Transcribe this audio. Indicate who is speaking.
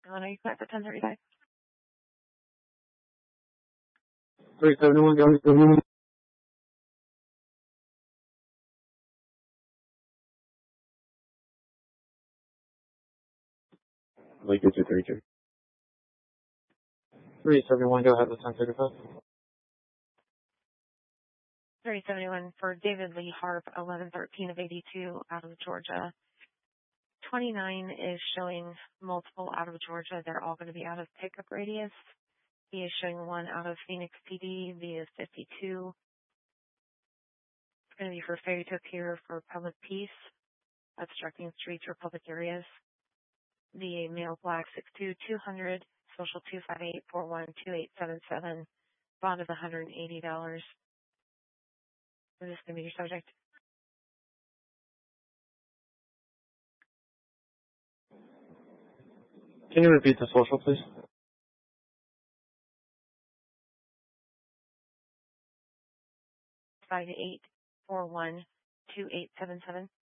Speaker 1: Are you connected for 1035?
Speaker 2: 371, go ahead. Like it's a 32. 371, go ahead with 1035.
Speaker 1: 371 for David Lee Harp, 1113 of 82 out of Georgia. 29 is showing multiple out of Georgia. They're all going to be out of pickup radius. He is showing one out of Phoenix PD. V is 52. It's going to be for failure to appear for public peace, obstructing streets or public areas. The male black 6'2", 200, social 258-412877, bond of $180. Is this going to be your subject?
Speaker 2: Can you repeat the social, please?
Speaker 1: 58-412877.